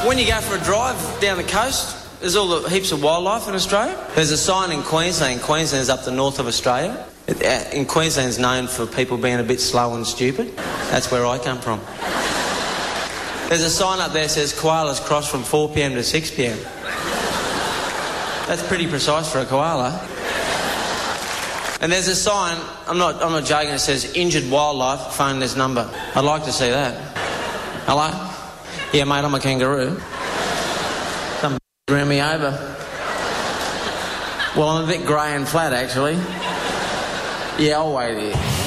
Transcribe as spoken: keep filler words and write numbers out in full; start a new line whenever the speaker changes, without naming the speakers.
When you go for a drive down the coast, there's all the heaps of wildlife in Australia. There's a sign in Queensland. Queensland's up the north of Australia. It, uh, in Queensland's known for people being a bit slow and stupid. That's where I come from. There's a sign up there that says koalas cross from four p m to six p m That's pretty precise for a koala. And there's a sign, I'm not, I'm not joking, it says injured wildlife, phone this number. I'd like to see that. Hello? Yeah, mate, I'm a kangaroo. Some ran me over. Well, I'm a bit grey and flat, actually. Yeah, I'll wait here.